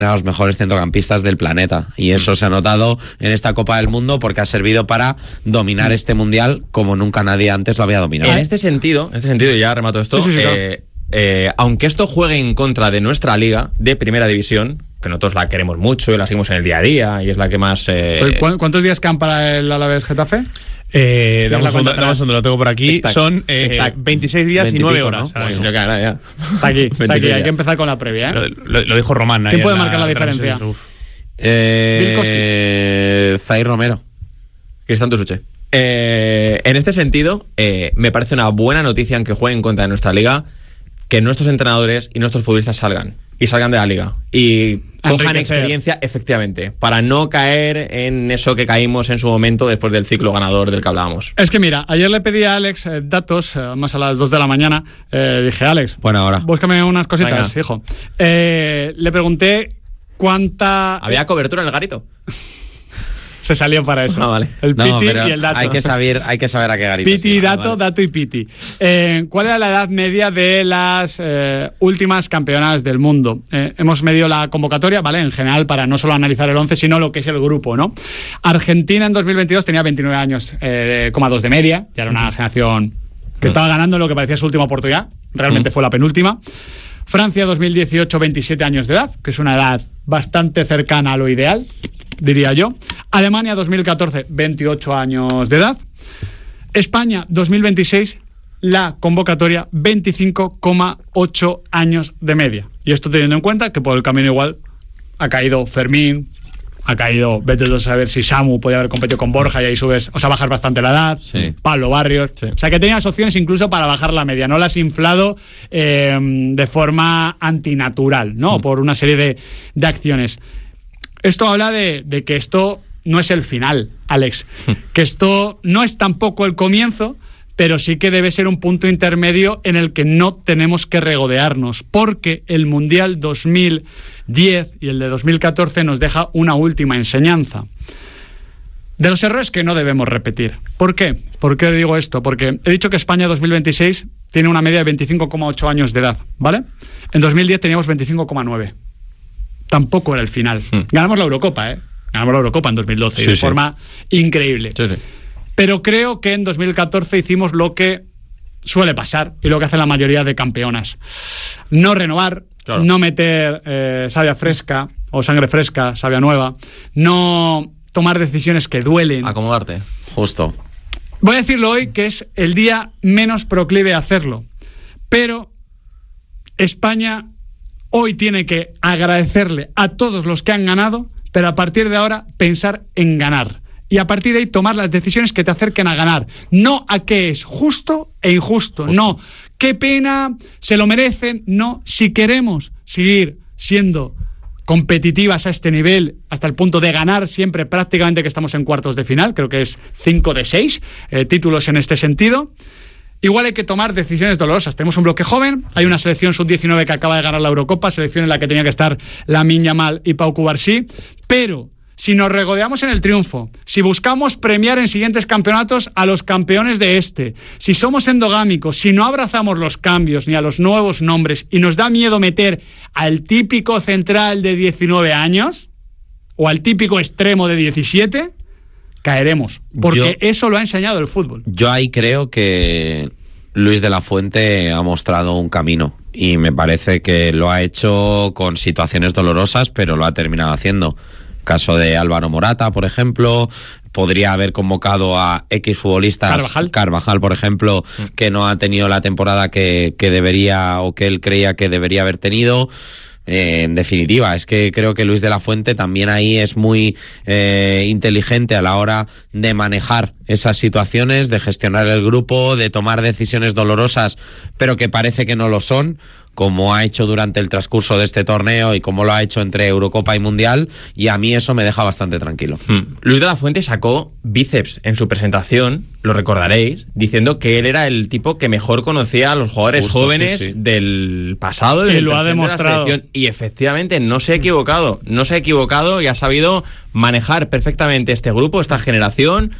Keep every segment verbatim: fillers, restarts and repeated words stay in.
a los mejores centrocampistas del planeta, y eso se ha notado en esta Copa del Mundo porque ha servido para dominar este Mundial como nunca nadie antes lo había dominado. En este sentido, en este sentido, ya remato esto, sí, sí, sí, eh, claro. eh, aunque esto juegue en contra de nuestra liga de primera división, que nosotros la queremos mucho y la seguimos en el día a día y es la que más... Eh... ¿Cuántos días quedan para el Alavés Getafe? Eh, dame un segundo, dame un segundo, lo tengo por aquí. Tac, Son eh, tac, veintiséis días y nueve horas. ¿No? Pues no queda nada ya. Está aquí, está aquí. Hay que empezar con la previa, ¿eh? Lo, lo, lo dijo Román. ¿Quién puede marcar la, la diferencia? Eh, Zaire Romero. Cristian Tusuche. Eh, en este sentido, eh, me parece una buena noticia, aunque jueguen en contra de nuestra liga, que nuestros entrenadores y nuestros futbolistas salgan. Y salgan de la liga. Y cojan experiencia, efectivamente, para no caer en eso que caímos en su momento después del ciclo ganador del que hablábamos. Es que mira, ayer le pedí a Alex eh, datos, eh, más a las dos de la mañana. Eh, dije, Alex, buena hora. Búscame unas cositas, Venga. hijo. Eh, le pregunté cuánta... ¿Había cobertura en el garito? Se salió para eso. Ah, vale. El no, piti pero y el dato. Hay que saber, hay que saber a qué garito. Piti, sí, dato, vale. dato y piti. Eh, ¿Cuál era la edad media de las eh, últimas campeonas del mundo? Eh, hemos medido la convocatoria, ¿vale? En general, para no solo analizar el once, sino lo que es el grupo, ¿no? Argentina en dos mil veintidós tenía veintinueve años, eh, coma dos de media. Ya era una uh-huh. generación que uh-huh. estaba ganando lo que parecía su última oportunidad. Realmente uh-huh. fue la penúltima. Francia dos mil dieciocho, veintisiete años de edad, que es una edad bastante cercana a lo ideal, diría yo. Alemania dos mil catorce, veintiocho años de edad. España dos mil veintiséis, la convocatoria veinticinco coma ocho años de media. Y esto teniendo en cuenta que por el camino igual ha caído Fermín, ha caído, vete a saber si Samu podía haber competido con Borja y ahí subes, o sea, bajas bastante la edad, sí. Pablo Barrios, sí. O sea, que tenías opciones incluso para bajar la media, no la has inflado eh, de forma antinatural, ¿no? Mm. Por una serie de, de acciones. Esto habla de, de que esto no es el final, Alex, mm. que esto no es tampoco el comienzo, pero sí que debe ser un punto intermedio en el que no tenemos que regodearnos, porque el Mundial dos mil diez y el de dos mil catorce nos deja una última enseñanza. De los errores que no debemos repetir. ¿Por qué? ¿Por qué digo esto? Porque he dicho que España dos mil veintiséis tiene una media de veinticinco coma ocho años de edad, ¿vale? En dos mil diez teníamos veinticinco coma nueve. Tampoco era el final. Hmm. Ganamos la Eurocopa, ¿eh? Ganamos la Eurocopa en dos mil doce, sí, y de sí. forma increíble. Sí, sí. Pero creo que en dos mil catorce hicimos lo que suele pasar y lo que hacen la mayoría de campeonas. No renovar, claro. no meter eh, savia fresca o sangre fresca, savia nueva, no tomar decisiones que duelen. Acomodarte. Justo. Voy a decirlo hoy que es el día menos proclive a hacerlo, pero España hoy tiene que agradecerle a todos los que han ganado, pero a partir de ahora pensar en ganar. Y a partir de ahí tomar las decisiones que te acerquen a ganar. No a qué es justo e injusto. Justo. No, qué pena, se lo merecen. No, si queremos seguir siendo competitivas a este nivel, hasta el punto de ganar siempre prácticamente que estamos en cuartos de final, creo que es cinco de seis eh, títulos en este sentido, igual hay que tomar decisiones dolorosas. Tenemos un bloque joven, hay una selección sub diecinueve que acaba de ganar la Eurocopa, selección en la que tenía que estar Lamine Yamal y Pau Cubarsí, pero si nos regodeamos en el triunfo, si buscamos premiar en siguientes campeonatos a los campeones de este, si somos endogámicos, si no abrazamos los cambios ni a los nuevos nombres y nos da miedo meter al típico central de diecinueve años o al típico extremo de diecisiete, caeremos. Porque yo, eso lo ha enseñado el fútbol. Yo ahí creo que Luis de la Fuente ha mostrado un camino y me parece que lo ha hecho con situaciones dolorosas, pero lo ha terminado haciendo. Caso de Álvaro Morata, por ejemplo, podría haber convocado a X futbolistas, Carvajal, Carvajal por ejemplo, mm. que no ha tenido la temporada que, que debería o que él creía que debería haber tenido. Eh, en definitiva, es que creo que Luis de la Fuente también ahí es muy eh, inteligente a la hora de manejar esas situaciones, de gestionar el grupo, de tomar decisiones dolorosas, pero que parece que no lo son, como ha hecho durante el transcurso de este torneo y como lo ha hecho entre Eurocopa y Mundial, y a mí eso me deja bastante tranquilo. Hmm. Luis de la Fuente sacó bíceps en su presentación, lo recordaréis, diciendo que él era el tipo que mejor conocía a los jugadores Justo, jóvenes sí, sí. del pasado y del lo ha demostrado. De la y efectivamente no se ha equivocado, no se ha equivocado y ha sabido manejar perfectamente este grupo, esta generación.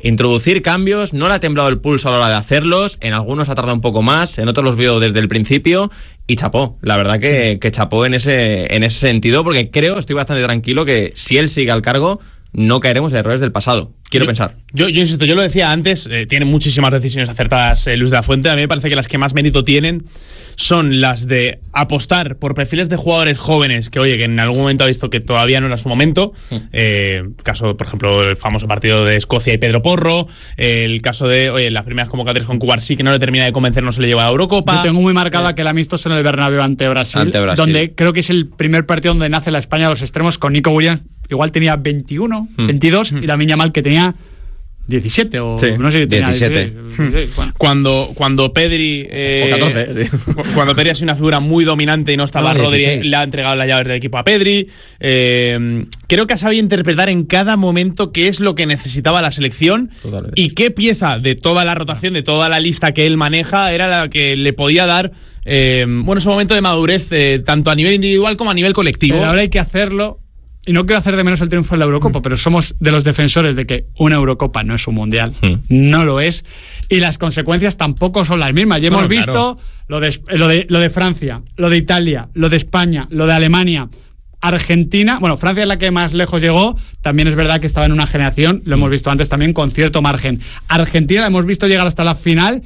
introducir cambios, no le ha temblado el pulso a la hora de hacerlos, en algunos ha tardado un poco más, en otros los veo desde el principio, y chapó, la verdad que, que chapó en ese, en ese sentido, porque creo, estoy bastante tranquilo que si él sigue al cargo, no caeremos en errores del pasado. Quiero yo, pensar. Yo, yo insisto, yo lo decía antes, eh, tiene muchísimas decisiones acertadas eh, Luis de la Fuente. A mí me parece que las que más mérito tienen son las de apostar por perfiles de jugadores jóvenes que, oye, que en algún momento ha visto que todavía no era su momento. Mm. Eh, caso, por ejemplo, el famoso partido de Escocia y Pedro Porro. Eh, el caso de, oye, las primeras convocatorias con Cubarsí, que no le termina de convencer, no se le lleva a la Eurocopa. Yo tengo muy marcado eh, aquel amistoso en el Bernabéu ante Brasil, ante Brasil, donde creo que es el primer partido donde nace la España a los extremos, con Nico Williams. Igual tenía veintiuno, mm. veintidós, mm. y Lamine Yamal, que tenía diecisiete o sí, no sé si tenía diecisiete. dieciséis, bueno. Cuando, cuando Pedri eh, o catorce, sí. Cuando Pedri ha sido una figura muy dominante y no estaba no, Rodri, dieciséis. Le ha entregado las llaves del equipo a Pedri. Eh, creo que ha sabido interpretar en cada momento qué es lo que necesitaba la selección. Totalmente. Y qué pieza de toda la rotación, de toda la lista que él maneja, era la que le podía dar eh, bueno, ese momento de madurez, eh, tanto a nivel individual como a nivel colectivo. Pero ahora hay que hacerlo. Y no quiero hacer de menos el triunfo en la Eurocopa, mm. pero somos de los defensores de que una Eurocopa no es un mundial. Mm. No lo es. Y las consecuencias tampoco son las mismas. Ya hemos no, visto claro. lo, de, lo, de, lo de Francia, lo de Italia, lo de España, lo de Alemania, Argentina. Bueno, Francia es la que más lejos llegó. También es verdad que estaba en una generación, lo hemos visto antes también, con cierto margen. Argentina la hemos visto llegar hasta la final,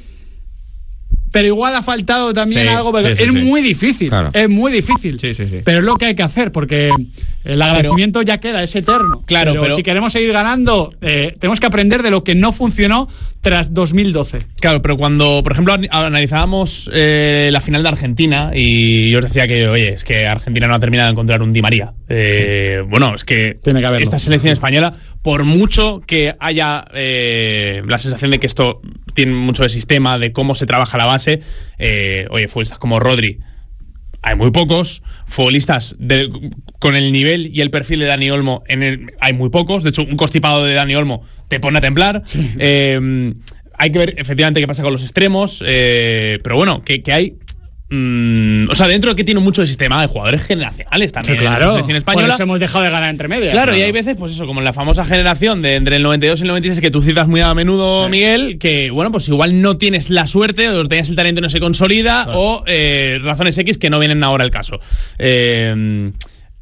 pero igual ha faltado también sí, algo, porque sí, sí, es sí. muy difícil, claro. es muy difícil, sí, sí, sí. pero es lo que hay que hacer, porque el agradecimiento pero, ya queda, es eterno. Claro, pero, pero si queremos seguir ganando, eh, tenemos que aprender de lo que no funcionó tras dos mil doce. Claro, pero cuando, por ejemplo, analizábamos eh, la final de Argentina, y yo os decía que, oye, es que Argentina no ha terminado de encontrar un Di María. Eh, sí. Bueno, es que, Tiene que haberlo. Esta selección española, por mucho que haya eh, la sensación de que esto tiene mucho de sistema, de cómo se trabaja la base, eh, oye, futbolistas como Rodri, hay muy pocos. Futbolistas de, con el nivel y el perfil de Dani Olmo, en el, hay muy pocos. De hecho, un constipado de Dani Olmo te pone a temblar. Sí. Eh, hay que ver efectivamente qué pasa con los extremos. Eh, pero bueno, que, que hay... Mm, o sea, dentro de que tiene mucho de sistema de jugadores generacionales también. Sí, claro. En la selección española. Por eso hemos dejado de ganar entre medias. Claro, claro, y hay veces, pues eso, como en la famosa generación de entre el noventa y dos y el noventa y seis que tú citas muy a menudo, sí. Miguel, que bueno, pues igual no tienes la suerte, o tenías el talento y no se consolida, claro. o eh, razones X que no vienen ahora al caso. Eh,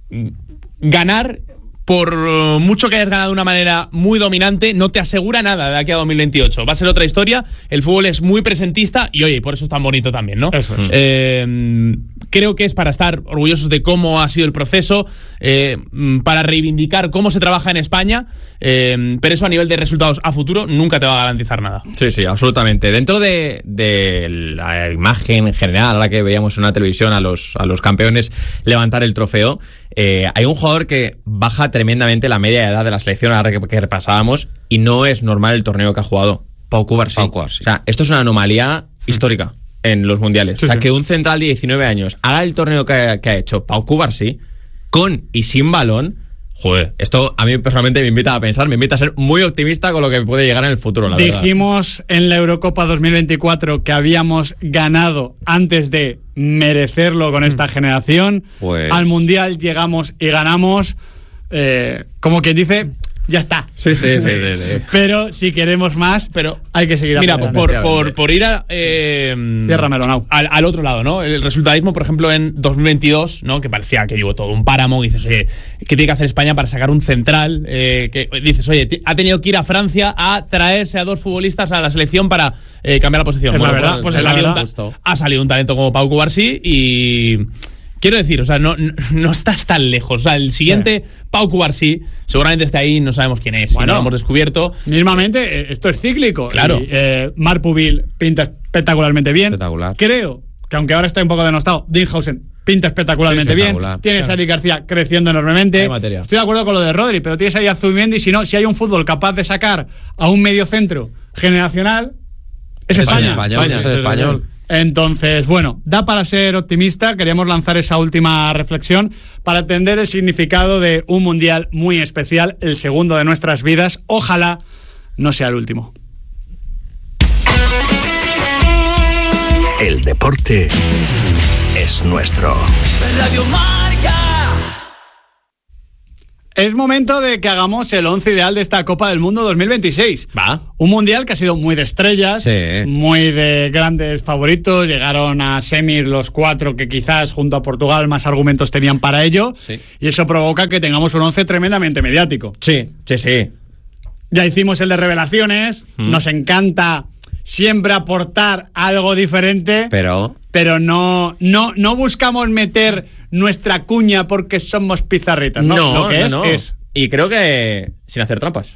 ganar, por mucho que hayas ganado de una manera muy dominante, no te asegura nada de aquí a dos mil veintiocho. Va a ser otra historia. El fútbol es muy presentista y, oye, por eso es tan bonito también, ¿no? Eso es. Eh, creo que es para estar orgullosos de cómo ha sido el proceso, eh, para reivindicar cómo se trabaja en España, eh, pero eso a nivel de resultados a futuro nunca te va a garantizar nada. Sí, sí, absolutamente. Dentro de, de la imagen general, ahora que veíamos en una televisión a los, a los campeones levantar el trofeo, eh, hay un jugador que baja tremendamente la media de edad de la selección, ahora que, que repasábamos, y no es normal el torneo que ha jugado. Pau Cubarsí. Pau Cubarsí. O sea, esto es una anomalía mm. histórica en los mundiales. Sí, o sea, sí. que un central de diecinueve años haga el torneo que, que ha hecho Pau Cubarsí, con y sin balón, joder, esto a mí personalmente me invita a pensar, me invita a ser muy optimista con lo que puede llegar en el futuro, la Dijimos verdad. En la Eurocopa dos mil veinticuatro que habíamos ganado antes de merecerlo con esta generación. Pues... Al Mundial llegamos y ganamos, eh, como quien dice... Ya está. Sí, sí, sí, sí, sí. Pero si queremos más, pero hay que seguir. Mira, por, por, por ir a, eh, al, al otro lado, ¿no? El resultadismo, por ejemplo, en dos mil veintidós, ¿no? Que parecía que llegó todo un páramo. Y dices, oye, ¿qué tiene que hacer España para sacar un central? Eh, que dices, oye, ha tenido que ir a Francia a traerse a dos futbolistas a la selección para eh, cambiar la posición. Es bueno, la verdad, pues, pues ha, salido verdad. Un ta- ha salido un talento como Pau Cubarsí y... Quiero decir, o sea, no, no, no estás tan lejos. O sea, el siguiente, sí. Pau Cubarsí, seguramente esté ahí, no sabemos quién es, bueno, no lo hemos descubierto. Mismamente, esto es cíclico. Claro. Y, eh, Marc Pubil pinta espectacularmente bien. Espectacular. Creo que, aunque ahora está un poco denostado, Dinhausen pinta espectacularmente sí, bien. Tienes claro. a Eric García creciendo enormemente. Estoy de acuerdo con lo de Rodri, pero tienes ahí a Zubimendi. Si no, si hay un fútbol capaz de sacar a un mediocentro generacional, es España. España. España, España, es español. Entonces, bueno, da para ser optimista. Queríamos lanzar esa última reflexión para entender el significado de un mundial muy especial, el segundo de nuestras vidas. Ojalá no sea el último. El deporte es nuestro. Radio Marca. Es momento de que hagamos el once ideal de esta Copa del Mundo dos mil veintiséis. Va. Un mundial que ha sido muy de estrellas, Sí. muy de grandes favoritos. Llegaron a semis los cuatro que quizás junto a Portugal más argumentos tenían para ello. Sí. Y eso provoca que tengamos un once tremendamente mediático. Sí, sí, sí. Ya hicimos el de revelaciones. Mm. Nos encanta siempre aportar algo diferente. Pero Pero no, no, no buscamos meter nuestra cuña porque somos pizarritas, ¿no? No, Lo que no, es, no. es. Y creo que sin hacer trampas.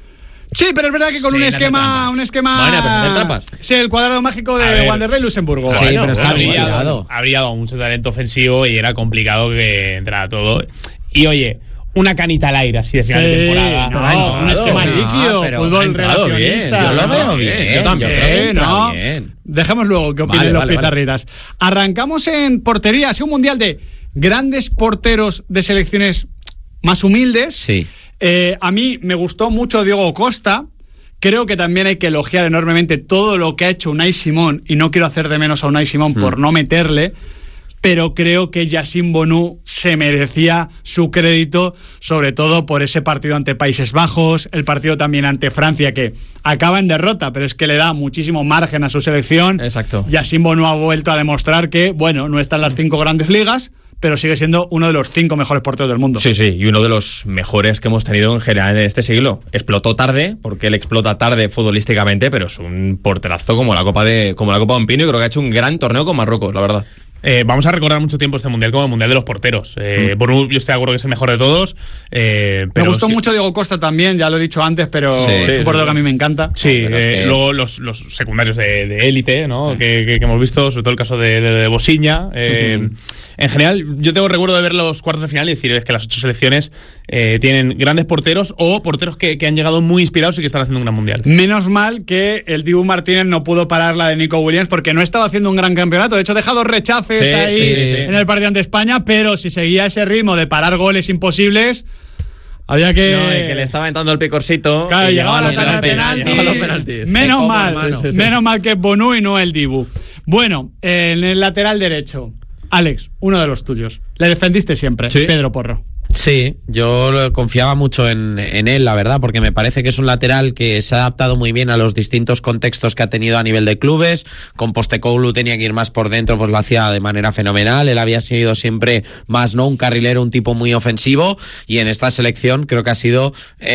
Sí, pero es verdad que con Sin un hacer esquema, trampas. un esquema. Bueno, pero sin hacer trampas. Sí, el cuadrado mágico A de ver. Wanderlei Luxemburgo. Sí, Bueno, pero está bueno, bien habría, bueno. cuidado. habría dado mucho talento ofensivo y era complicado que entrara todo. Y oye, una canita al aire así de final de Sí, temporada. no, Ha entrado. un esquema No, líquido, pero fútbol ha entrado bien. relacionista. yo lo no, veo no, bien. yo también. Yo creo que Sí, entra no. bien. Dejemos luego que opinen Vale, los vale, pizarritas. Arrancamos en portería. Ha sido un mundial de grandes porteros de selecciones más humildes. Sí. Eh, a mí me gustó mucho Diego Costa. Creo que también hay que elogiar enormemente todo lo que ha hecho Unai Simón, y no quiero hacer de menos a Unai Simón por no meterle, pero creo que Yacine Bonu se merecía su crédito, sobre todo por ese partido ante Países Bajos, el partido también ante Francia, que acaba en derrota, pero es que le da muchísimo margen a su selección. Exacto. Yacine Bonu ha vuelto a demostrar que, bueno, no está en las cinco grandes ligas, pero sigue siendo uno de los cinco mejores porteros del mundo. Sí, sí, y uno de los mejores que hemos tenido en general en este siglo. Explotó tarde, porque él explota tarde futbolísticamente, pero es un porterazo como la Copa de como la Copa de un Pino, y creo que ha hecho un gran torneo con Marruecos, la verdad. Eh, vamos a recordar mucho tiempo este mundial como el mundial de los porteros. Eh, Mm. Bonu, yo estoy de acuerdo que es el mejor de todos. Eh, pero me gustó es que- mucho Diego Costa también, ya lo he dicho antes, pero Sí, es sí, un portero sí. que a mí me encanta. Sí, No, pero es eh, que- luego los, los secundarios de de élite, ¿no? Que, que- que hemos visto, sobre todo el caso de, de, de Bosiña. Eh, en general, yo tengo recuerdo de ver los cuartos de final y decir es que las ocho selecciones eh, tienen grandes porteros o porteros que, que han llegado muy inspirados y que están haciendo un gran mundial. Menos mal que el Dibu Martínez no pudo parar la de Nico Williams porque no estaba haciendo un gran campeonato. De hecho, ha dejado rechaces Sí, ahí sí, sí. en el partido ante España, pero si seguía ese ritmo de parar goles imposibles, había que... No, y que le estaba entrando el picorcito. Claro, y llegaba a la llegaba tanda los de penaltis, penaltis. llegaba los penaltis. Menos Como mal, hermano. Sí, sí, sí. menos mal que Bonu y no el Dibu. Bueno, en el lateral derecho, Alex, uno de los tuyos. Le defendiste siempre, Sí. Pedro Porro. Sí, yo lo- confiaba mucho en, en él, la verdad, porque me parece que es un lateral que se ha adaptado muy bien a los distintos contextos que ha tenido a nivel de clubes. Con Postecoglou tenía que ir más por dentro, pues lo hacía de manera fenomenal. Él había sido siempre más, ¿no?, un carrilero, un tipo muy ofensivo, y en esta selección creo que ha sido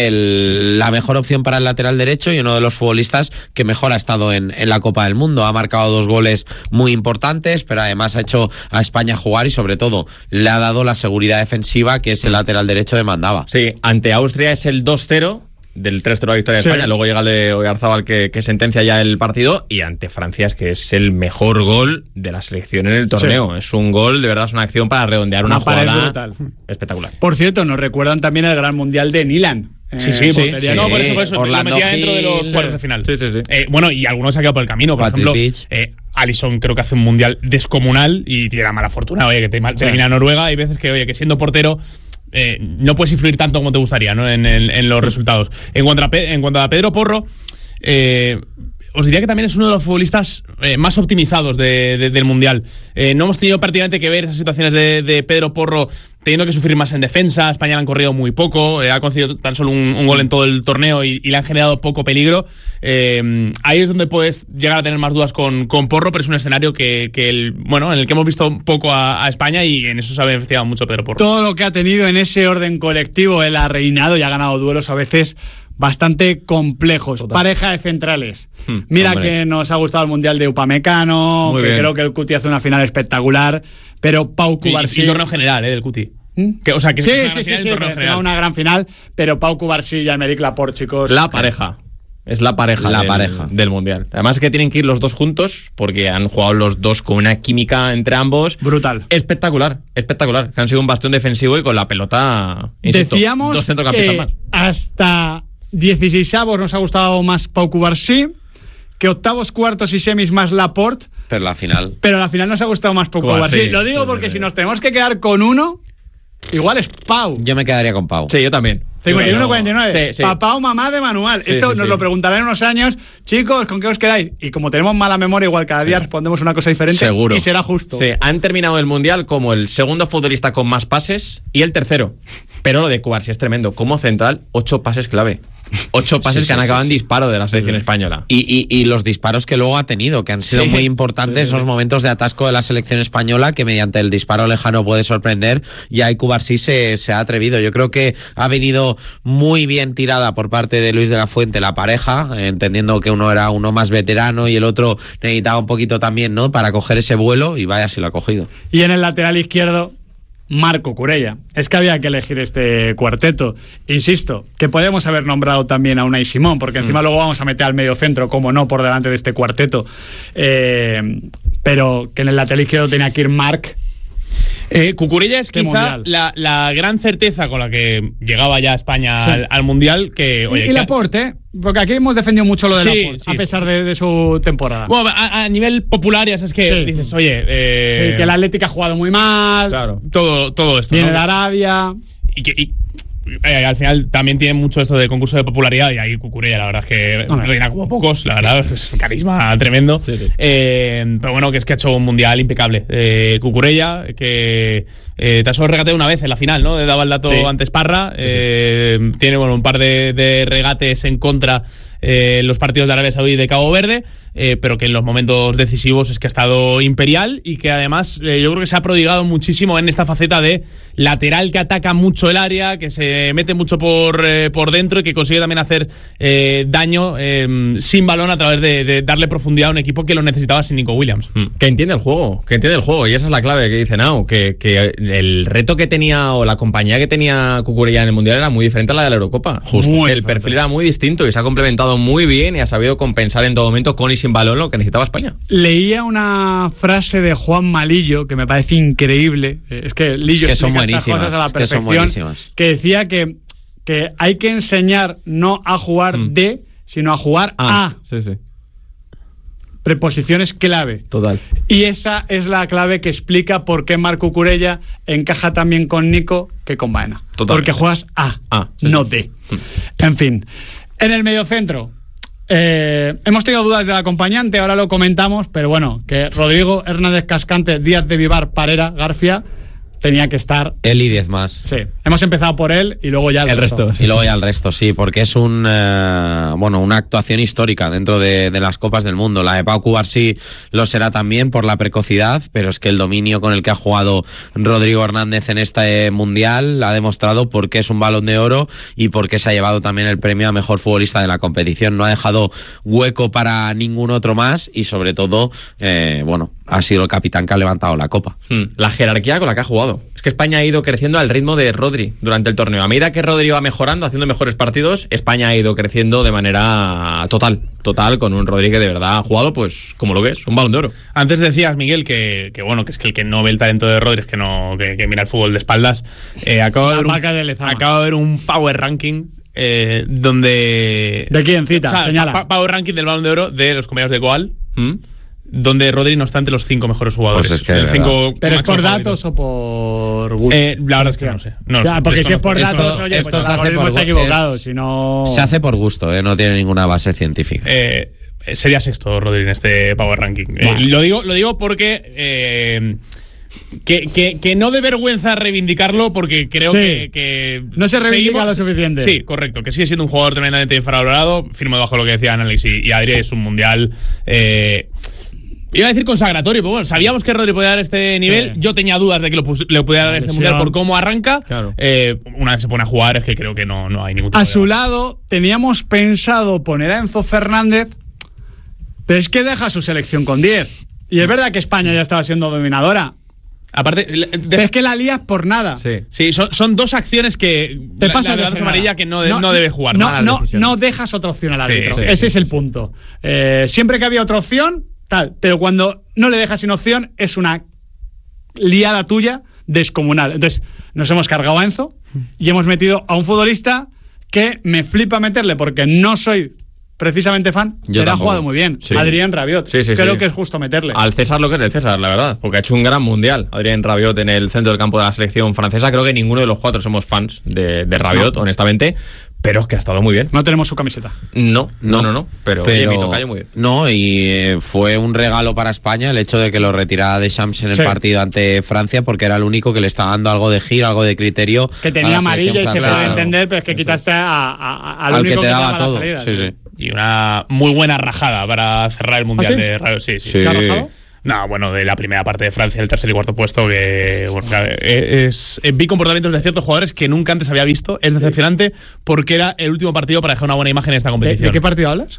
el- la mejor opción para el lateral derecho y uno de los futbolistas que mejor ha estado en, en la Copa del Mundo. Ha marcado dos goles muy importantes, pero además ha hecho a España jugar y sobre todo le ha dado la seguridad defensiva que ese lateral derecho demandaba. Sí, ante Austria es el dos cero, del tres cero a victoria de Sí. España, luego llega el de Oyarzabal que, que sentencia ya el partido, y ante Francia es que es el mejor gol de la selección en el torneo. Es un gol, de verdad es una acción para redondear una, Una pared jugada brutal. espectacular. Por cierto, nos recuerdan también el gran mundial de Nilan. Sí, Eh, sí, sí, portería sí. No, que- por eso, por eso. Orlando lo metía dentro de los Gil. cuartos de final. Sí, sí, sí. Eh, bueno, y algunos se ha quedado por el camino. Por Patrick ejemplo, Beach. eh, Alisson creo que hace un mundial descomunal y tiene la mala fortuna, oye, que te mal- termina Noruega. Hay veces que, oye, que siendo portero eh, no puedes influir tanto como te gustaría, ¿no?, en, en- en los resultados. En cuanto a, Pe- en cuanto a Pedro Porro, eh, os diría que también es uno de los futbolistas eh, más optimizados de- de- del Mundial. Eh, no hemos tenido prácticamente que ver esas situaciones de, de Pedro Porro teniendo que sufrir más en defensa. España le han corrido muy poco, eh, ha conseguido tan solo un, un gol en todo el torneo y, y le han generado poco peligro. Eh, ahí es donde puedes llegar a tener más dudas con, con Porro, pero es un escenario que, que el, bueno, en el que hemos visto un poco a, a España y en eso se ha beneficiado mucho Pedro Porro. Todo lo que ha tenido en ese orden colectivo, él ha reinado y ha ganado duelos a veces bastante complejos. Total. Pareja de centrales. Hmm, Mira hombre. que nos ha gustado el Mundial de Upamecano, Muy que bien. creo que el Cuti hace una final espectacular, pero Pau Y, Cubarsí... y torneo general, eh, del Cuti. ¿Mm? Que, o sea, que sí, es una sí, gran sí, final sí, y torneo merecía general. una gran final, pero Pau Cubarsí y Aymeric Laporte, chicos. La pareja. Es la pareja, La del, pareja. del Mundial. Además que tienen que ir los dos juntos porque han jugado los dos con una química entre ambos. Brutal. Espectacular, espectacular. Que han sido un bastión defensivo y con la pelota, insisto, Decíamos dos centrocampistas que más. hasta dieciseisavos nos ha gustado más Pau Cubarsí, que octavos, cuartos y semis más Laporte, Pero la final. pero a la final nos ha gustado más Pau Cubarsí, Cubarsí. Lo digo sí, porque sí, si sí. nos tenemos que quedar con uno, igual es Pau. Yo me quedaría con Pau. Sí, yo también. cincuenta y uno cuarenta y nueve. Sí, sí. Papá o mamá de manual. Sí, Esto sí, nos sí. lo preguntarán en unos años. Chicos, ¿con qué os quedáis? Y como tenemos mala memoria, igual cada día respondemos una cosa diferente. Seguro. Y será justo. Sí, han terminado el Mundial como el segundo futbolista con más pases y el tercero. Pero lo de Cubarsí es tremendo. Como central, ocho pases clave. Ocho pases Sí, que sí, han acabado sí, en sí. disparo de la selección española. Y, y, y los disparos que luego ha tenido, que han sido Sí. muy importantes, Sí, sí, esos sí. momentos de atasco de la selección española, que mediante el disparo lejano puede sorprender, y ahí Cubarsí se, se ha atrevido. Yo creo que ha venido muy bien tirada por parte de Luis de la Fuente la pareja, entendiendo que uno era uno más veterano y el otro necesitaba un poquito también, ¿no?, para coger ese vuelo, y vaya si lo ha cogido. Y en el lateral izquierdo, Marc Cucurella. Es que había que elegir este cuarteto. Insisto, que podemos haber nombrado también a Unai Simón, porque encima mm. luego vamos a meter al medio centro, como no, por delante de este cuarteto. Eh, pero que en el lateral izquierdo tenía que ir Marc. Eh, Cucurella es Qué quizá la, la gran certeza con la que llegaba ya España sí. al, al Mundial. Que, oye, y, y Laporte, ¿eh? Porque aquí hemos defendido mucho lo de sí, Laporte, sí. a pesar de, de su temporada. Bueno, a, a nivel popular, ya sabes que sí. dices, oye... Eh, sí, que el Atlético ha jugado muy mal. Claro. Todo, todo esto. Viene ¿no? de Arabia. Y que... Y, Eh, al final también tiene mucho esto de concurso de popularidad, y ahí Cucurella la verdad es que no, reina como pocos, la verdad es un carisma tremendo. Sí, sí. Eh, pero bueno, que es que ha hecho un mundial impecable. Eh, Cucurella, que eh, te ha solo regateado una vez en la final, ¿no? Daba el dato sí. antes Parra. Sí, sí. Eh, tiene bueno un par de, de regates en contra eh, en los partidos de Arabia Saudí y de Cabo Verde. Eh, pero que en los momentos decisivos es que ha estado imperial, y que además eh, yo creo que se ha prodigado muchísimo en esta faceta de lateral que ataca mucho el área, que se mete mucho por, eh, por dentro, y que consigue también hacer eh, daño eh, sin balón a través de, de darle profundidad a un equipo que lo necesitaba sin Nico Williams. Que entiende el juego, que entiende el juego, y esa es la clave que dice Nao, que, que el reto que tenía, o la compañía que tenía Cucurella en el Mundial era muy diferente a la de la Eurocopa. Justo. Muy el diferente. perfil era muy distinto y se ha complementado muy bien y ha sabido compensar en todo momento con y sin balón lo que necesitaba España. Leía una frase de Juan Malillo que me parece increíble. Es que Lillo Es que son explica estas buenísimas, cosas a la es que son perfección, buenísimas. que decía que, que hay que enseñar no a jugar Mm. de, sino a jugar Ah, a. sí, sí. Preposiciones clave. Total. Y esa es la clave que explica por qué Marc Cucurella encaja también con Nico que con Baena. Totalmente. Porque juegas a, Ah, sí, no sí. de. En fin. En el mediocentro, eh, hemos tenido dudas del acompañante, ahora lo comentamos, pero bueno, que Rodrigo Hernández Cascante, Díaz de Vivar, Parera, García, tenía que estar. Él y diez más. Sí, hemos empezado por él y luego ya el, El resto. Y luego ya el resto, sí, porque es un eh, bueno una actuación histórica dentro de, de las Copas del Mundo. La de Pau Cubarsí lo será también por la precocidad, pero es que el dominio con el que ha jugado Rodrigo Hernández en este Mundial ha demostrado por qué es un Balón de Oro y por qué se ha llevado también el premio a Mejor Futbolista de la competición. No ha dejado hueco para ningún otro más, y sobre todo, eh, bueno, ha sido el capitán que ha levantado la Copa. Hmm. La jerarquía con la que ha jugado. Es que España ha ido creciendo al ritmo de Rodri durante el torneo. A medida que Rodri va mejorando, haciendo mejores partidos, España ha ido creciendo de manera total. Total, con un Rodri que de verdad ha jugado, pues, como lo que es, un Balón de Oro. Antes decías, Miguel, que, que bueno, que es que el que no ve el talento de Rodri es que no que, que mira el fútbol de espaldas. Eh, acabo, de La ver vaca de un, Lezama. acabo de ver un Power Ranking eh, donde... ¿De quién cita? O sea, Señala. pa- Power Ranking del Balón de Oro de los compañeros de Goal, ¿Mm? donde Rodri no está entre los cinco mejores jugadores. Pues es que, El de cinco ¿Pero es por máximos datos favoritos. o por gusto? Eh, la verdad es que no sé. No o sea, sé, porque si es por desconozco. datos, Esto- oye, esto pues se el hace algoritmo por está gu- equivocado, es- si no... Se hace por gusto, ¿eh? No tiene ninguna base científica. Eh, sería sexto Rodri en este Power Ranking. Eh, Vale. lo digo, lo digo porque eh, que, que, que no de vergüenza reivindicarlo, porque creo Sí. que, que No se reivindica seguimos- lo suficiente. Sí, correcto, que sigue siendo un jugador tremendamente infravalorado. Firmo debajo de lo que decían Alex y, y Adri, es un mundial. Eh, Iba a decir consagratorio, pero bueno, sabíamos que Rodri podía dar este nivel. Sí. Yo tenía dudas de que lo pus- le pudiera dar La este lesión. mundial por cómo arranca. Claro. Eh, una vez se pone a jugar, es que creo que no, no hay ningún tipo A de su debate. lado teníamos pensado poner a Enzo Fernández, pero es que deja su selección con diez. Y es verdad que España ya estaba siendo dominadora, Aparte, le- de- pero es que la lías por nada. Sí. Sí, son, son dos acciones que. Te la- pasa la de de la frenada. amarilla que no, de- no debe jugar. No, malas no, decisiones. no dejas otra opción al Sí, árbitro. sí, Ese sí, es el punto. Eh, siempre que había otra opción, tal. Pero cuando no le dejas sin opción, es una liada tuya descomunal. Entonces, nos hemos cargado a Enzo y hemos metido a un futbolista que me flipa meterle porque no soy precisamente fan, Yo pero ha tampoco. jugado muy bien. Sí. Adrián Rabiot. Sí, sí, Creo sí. que es justo meterle. Al César lo que es del César, la verdad, porque ha hecho un gran mundial. Adrien Rabiot en el centro del campo de la selección francesa. Creo que ninguno de los cuatro somos fans de, de Rabiot, No. honestamente, pero es que ha estado muy bien. No tenemos su camiseta. No, no, no, no, pero, oye, mi tocayo muy bien. No, y eh, fue un regalo para España el hecho de que lo retirara Deschamps en el Sí. partido ante Francia, porque era el único que le estaba dando algo de giro, algo de criterio. Que a tenía la amarilla y selección se puede francesa. entender, pero es que quitaste a, a- a- al, Al único que te daba la todo. salida. Sí, sí. Y una muy buena rajada para cerrar el Mundial ¿Ah, sí? de Rayo. Sí, sí. Sí. ¿Qué ha arrojado? No, bueno, de la primera parte de Francia, el tercer y cuarto puesto, que bueno, claro, es, es- vi comportamientos de ciertos jugadores que nunca antes había visto. Es decepcionante porque era el último partido para dejar una buena imagen en esta ¿De, competición. de qué partido hablas?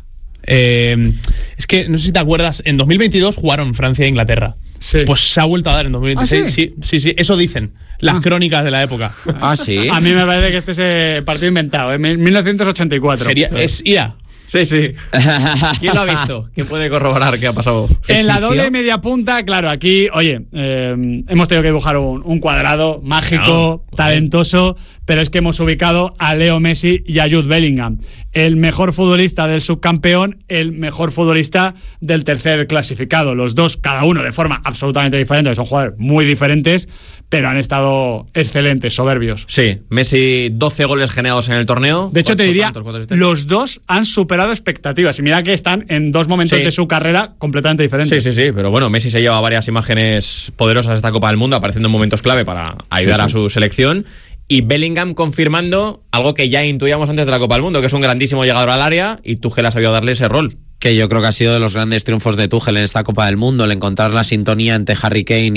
Eh, es que no sé si te acuerdas, en dos mil veintidós jugaron Francia e Inglaterra. Sí. Pues se ha vuelto a dar en dos mil veintiséis. ¿Ah, sí? sí? sí, sí, eso dicen las Ah. crónicas de la época. Ah, sí. A mí me parece que este es eh, partido inventado, ¿eh? mil novecientos ochenta y cuatro. Sería, es I A. Sí, sí. ¿Quién lo ha visto? ¿Quién puede corroborar qué ha pasado? En la ¿Existió? doble media punta, claro, aquí, oye, eh, hemos tenido que dibujar un, un cuadrado mágico, No, talentoso, pero es que hemos ubicado a Leo Messi y a Jude Bellingham. El mejor futbolista del subcampeón, el mejor futbolista del tercer clasificado. Los dos, cada uno de forma absolutamente diferente, son jugadores muy diferentes, pero han estado excelentes, soberbios. Sí, Messi doce goles generados en el torneo. De hecho, te ¿Cuántos diría, tantos? ¿Cuántos este? los dos han superado expectativas. Y mira que están en dos momentos Sí. de su carrera completamente diferentes. Sí, sí, sí, pero bueno, Messi se lleva varias imágenes poderosas de esta Copa del Mundo, apareciendo en momentos clave para ayudar Sí, a sí. su selección. Y Bellingham confirmando algo que ya intuíamos antes de la Copa del Mundo, que es un grandísimo llegador al área, y Tuchel ha sabido darle ese rol. Que yo creo que ha sido de los grandes triunfos de Tuchel en esta Copa del Mundo, el encontrar la sintonía entre Harry Kane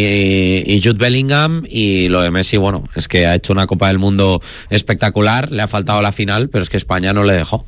y, y Jude Bellingham. Y lo de Messi, bueno, es que ha hecho una Copa del Mundo espectacular, le ha faltado la final, pero es que España no le dejó.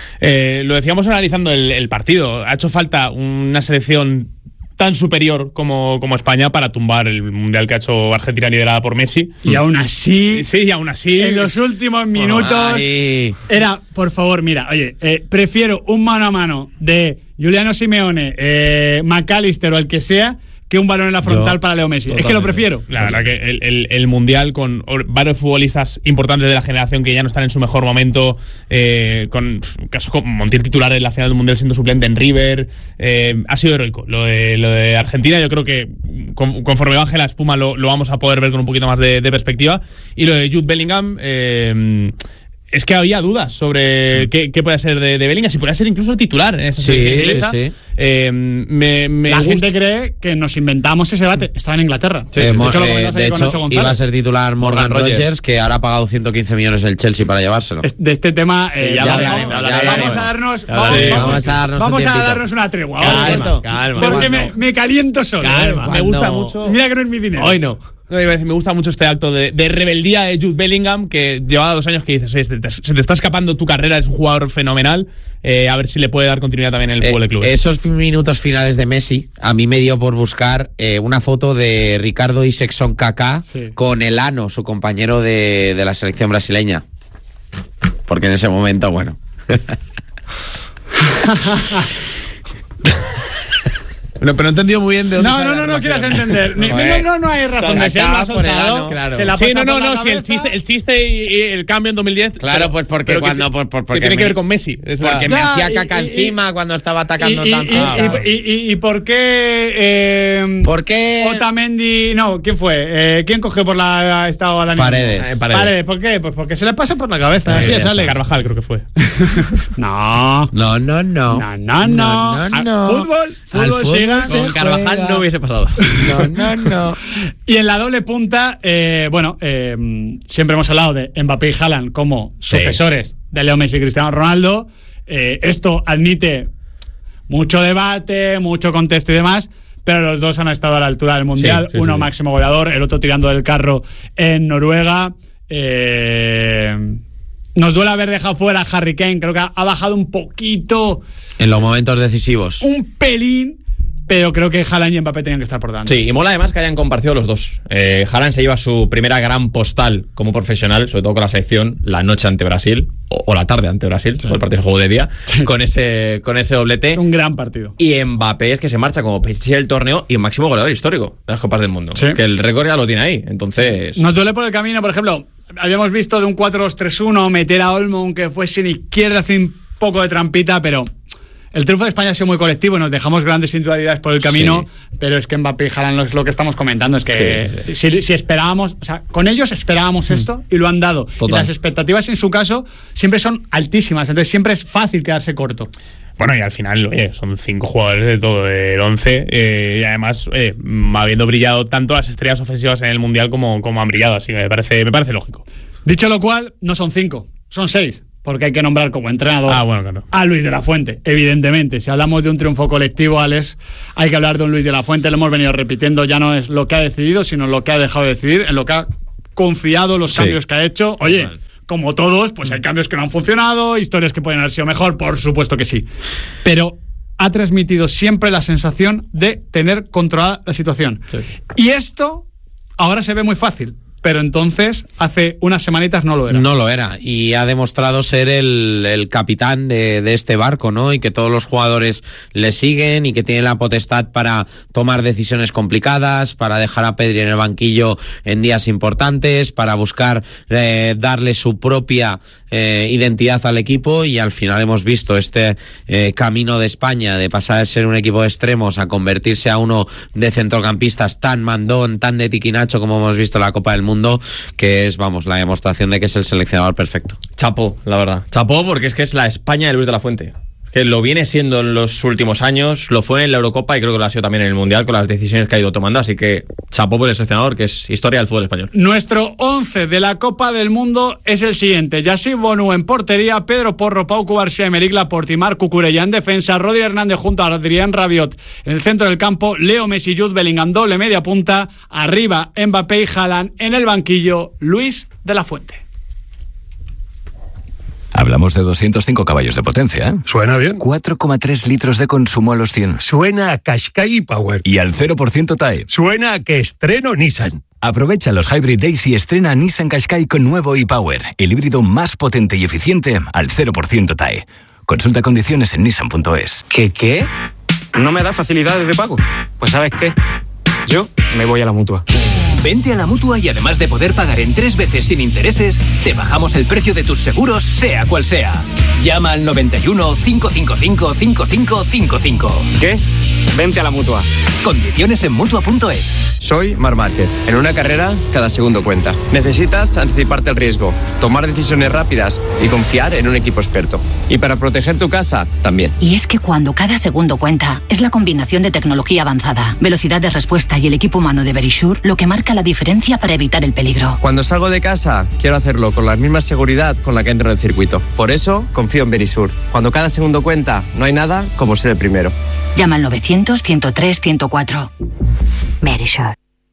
Eh, lo decíamos analizando el, el partido. Ha hecho falta una selección tan superior como, como España para tumbar el mundial que ha hecho Argentina liderada por Messi. Y aún así, Sí, y aún así. en los últimos minutos, Ay. era, por favor, mira, oye, eh, prefiero un mano a mano de Giuliano Simeone, eh, McAllister o el que sea, que un balón en la frontal Yo, para Leo Messi. Es que lo totalmente. prefiero. La verdad que el, el- el mundial con or- varios futbolistas importantes de la generación que ya no están en su mejor momento, eh, con pf, casos como Montiel titular en la final del mundial siendo suplente en River, eh, ha sido heroico. Lo de, lo de Argentina, yo creo que con- conforme baje la espuma lo, lo vamos a poder ver con un poquito más de, de perspectiva. Y lo de Jude Bellingham, eh, es que había dudas sobre qué, qué puede ser de, de Bellingham, si puede ser incluso el titular en esta Sí, selección inglesa. sí, sí. Eh, me, me La gusta- gente cree que nos inventamos ese debate. Estaba en Inglaterra. Eh, de mo- hecho, lo eh, comentamos de aquí con hecho, Nacho González. iba a ser titular Morgan, Morgan Rogers, Rogers, que ahora ha pagado ciento quince millones el Chelsea para llevárselo. Es- De este tema, eh, Sí, ya vamos- hablaremos, vamos, ya hablaremos. vamos a darnos, Ya vamos, hablaremos. vamos- Vamos a darnos un vamos a tiempito. darnos una tregua. Calma, vamos. calma. Porque me, Calma. me caliento solo. Calma. eh. me gusta Cuando- mucho. Mira que no es mi dinero. Hoy no. No, iba a decir, me gusta mucho este acto de, de rebeldía de Jude Bellingham, que llevaba dos años que dices, "Oye, se te, se te está escapando tu carrera, es un jugador fenomenal, eh, a ver si le puede dar continuidad también en el Eh, fútbol de clubes". esos fi- minutos finales de Messi, a mí me dio por buscar eh, una foto de Ricardo Isexson Kaká Sí. con Elano, su compañero de, de la selección brasileña. Porque en ese momento, bueno. No, pero no he entendido muy bien de dónde No, sale no, la no, no quieras relación. entender. Ni- Joder. no, no, no hay razón de ser. Acaba Lo ha por el soltado, ano, claro. se la Sí, pasa no, no, por la no, sí, el cabeza. chiste, el chiste y, y el cambio en dos mil diez. Claro, pero- pues porque pero que cuando- ti- por- por- que porque tiene me- que ver con Messi. es la- Porque me Claro, hacía y- caca y- encima cuando estaba Y, atacando y- tanto. y- Ah, y- claro. y- y- y por qué. Eh, ¿Por qué? Otamendi. No, ¿quién fue? Eh, ¿Quién cogió por la. Estado Dani? Paredes. Eh, Paredes. ¿Por qué? Pues porque se le pasa por la cabeza. Así es, Alex. Carvajal creo que fue. No. No, no, no. No, no, no. No, no, no. Al fútbol, Al fútbol siga. se Con Carvajal juega. no hubiese pasado. No, no, no. Y en la doble punta, eh, bueno, eh, siempre hemos hablado de Mbappé y Haaland como Sí. sucesores de Leo Messi y Cristiano Ronaldo. Eh, esto admite mucho debate, mucho contexto y demás, pero los dos han estado a la altura del Mundial. Sí, sí, Uno sí, sí. máximo goleador, el otro tirando del carro en Noruega. Eh, nos duele haber dejado fuera a Harry Kane, creo que ha, ha bajado un poquito, En los momentos decisivos. un pelín, pero creo que Haaland y Mbappé tenían que estar por delante. Sí, y mola además que hayan compartido los dos. Eh, Haaland se lleva su primera gran postal como profesional, sobre todo con la selección, la noche ante Brasil, o, o la tarde ante Brasil, porque el partido se jugó de día, con ese con ese doblete. Un gran partido. Y Mbappé es que se marcha como pichichi del torneo y máximo goleador histórico de las Copas del Mundo. Sí. Que el récord ya lo tiene ahí. Entonces. Nos duele por el camino, por ejemplo, habíamos visto de un cuatro dos tres uno meter a Olmo, aunque fuese en izquierda, sin poco de trampita, pero el triunfo de España ha sido muy colectivo y nos dejamos grandes individualidades por el camino, sí. Pero es que Mbappé y Haaland es lo que estamos comentando, es que sí. si, si esperábamos, o sea, con ellos esperábamos mm. esto y lo han dado. Total. Y las expectativas en su caso siempre son altísimas, entonces siempre es fácil quedarse corto. Bueno, y al final, oye, son cinco jugadores de todo el once, eh, y además, eh, habiendo brillado tanto las estrellas ofensivas en el Mundial como, como han brillado, así que me parece, me parece lógico. Dicho lo cual, no son cinco, son seis, porque hay que nombrar como entrenador ah, bueno, claro. a Luis de la Fuente, evidentemente. Si hablamos de un triunfo colectivo, Alex, hay que hablar de un Luis de la Fuente, lo hemos venido repitiendo, ya no es lo que ha decidido, sino lo que ha dejado de decidir, en lo que ha confiado, los sí. cambios que ha hecho. Oye... Total. Como todos, pues hay cambios que no han funcionado, historias que pueden haber sido mejor, por supuesto que sí. Pero ha transmitido siempre la sensación de tener controlada la situación. Sí. Y esto ahora se ve muy fácil, pero entonces hace unas semanitas no lo era. No lo era, y ha demostrado ser el, el capitán de, de este barco, ¿no? Y que todos los jugadores le siguen y que tiene la potestad para tomar decisiones complicadas, para dejar a Pedri en el banquillo en días importantes, para buscar eh, darle su propia eh, identidad al equipo, y al final hemos visto este eh, camino de España de pasar de ser un equipo de extremos a convertirse a uno de centrocampistas tan mandón, tan de tiquinacho como hemos visto en la Copa del Mundo, que es, vamos, la demostración de que es el seleccionador perfecto. Chapó, la verdad. Chapó, porque es que es la España de Luis de la Fuente. Que lo viene siendo en los últimos años, lo fue en la Eurocopa y creo que lo ha sido también en el Mundial con las decisiones que ha ido tomando, así que chapó por el seleccionador, que es historia del fútbol español. Nuestro once de la Copa del Mundo es el siguiente: Yassine Bonu en portería, Pedro Porro, Pau Cubarsí, Emerick Laporte y Marc Cucurella en defensa, Rodri Hernández junto a Adrien Rabiot en el centro del campo, Leo Messi, Jude Bellingham doble media punta, arriba Mbappé y Haaland, en el banquillo Luis de la Fuente. Hablamos de doscientos cinco caballos de potencia, ¿eh? Suena bien. cuatro coma tres litros de consumo a los cien. Suena a Qashqai Power. Y al cero por ciento T A E. Suena a que estreno Nissan. Aprovecha los Hybrid Days y estrena Nissan Qashqai con nuevo e-Power, el híbrido más potente y eficiente al cero por ciento T A E. Consulta condiciones en nissan punto es. ¿Qué qué? ¿No me da facilidades de pago? Pues ¿sabes qué? Yo me voy a la Mutua. Vente a la Mutua y además de poder pagar en tres veces sin intereses, te bajamos el precio de tus seguros, sea cual sea. Llama al noventa y uno, cinco cinco cinco, cinco cinco cinco cinco. ¿Qué? Vente a la Mutua. Condiciones en Mutua punto es. Soy Marc Márquez. En una carrera, cada segundo cuenta. Necesitas anticiparte al riesgo, tomar decisiones rápidas y confiar en un equipo experto. Y para proteger tu casa, también. Y es que cuando cada segundo cuenta, es la combinación de tecnología avanzada, velocidad de respuesta y el equipo humano de Verisure lo que marca la diferencia para evitar el peligro. Cuando salgo de casa, quiero hacerlo con la misma seguridad con la que entro en el circuito. Por eso, confío en Verisure. Cuando cada segundo cuenta, no hay nada como ser el primero. Llama al novecientos, ciento tres, ciento cuatro. Verisure.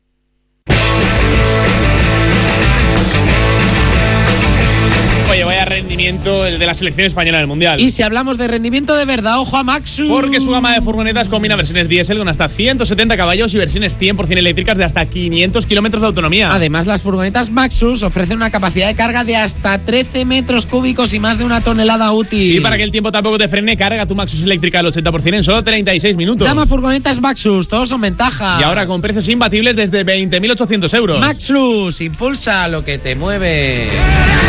Oye, vaya rendimiento el de la selección española del Mundial. Y si hablamos de rendimiento de verdad, ojo a Maxus. Porque su gama de furgonetas combina versiones diésel con hasta ciento setenta caballos y versiones cien por ciento eléctricas de hasta quinientos kilómetros de autonomía. Además, las furgonetas Maxus ofrecen una capacidad de carga de hasta trece metros cúbicos y más de una tonelada útil. Y para que el tiempo tampoco te frene, carga tu Maxus eléctrica al ochenta por ciento en solo treinta y seis minutos. Llama Furgonetas Maxus, todos son ventaja. Y ahora con precios imbatibles desde veinte mil ochocientos euros. Maxus, impulsa lo que te mueve.